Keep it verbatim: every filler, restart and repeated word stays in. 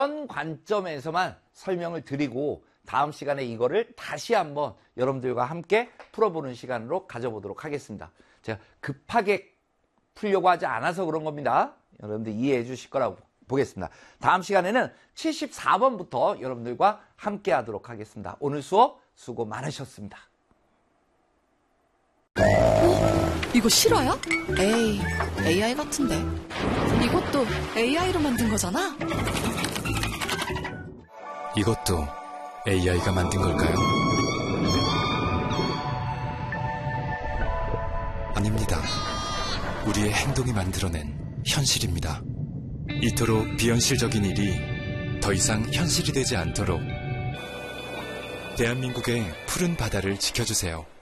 이런 관점에서만 설명을 드리고 다음 시간에 이거를 다시 한번 여러분들과 함께 풀어보는 시간으로 가져보도록 하겠습니다. 제가 급하게 풀려고 하지 않아서 그런 겁니다. 여러분들 이해해 주실 거라고 보겠습니다. 다음 시간에는 칠십사 번부터 여러분들과 함께 하도록 하겠습니다. 오늘 수업 수고 많으셨습니다. 어? 이거 실화야? 에이, 에이아이 같은데. 이것도 에이아이로 만든 거잖아? 이것도 에이아이가 만든 걸까요? 아닙니다. 우리의 행동이 만들어낸 현실입니다. 이토록 비현실적인 일이 더 이상 현실이 되지 않도록 대한민국의 푸른 바다를 지켜주세요.